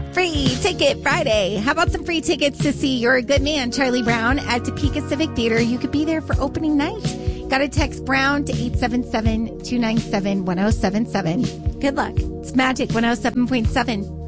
Free Ticket Friday. How about some free tickets to see Your Good Man, Charlie Brown, at Topeka Civic Theater? You could be there for opening night. Got to text Brown to 877-297-1077. Good luck. It's Magic 107.7.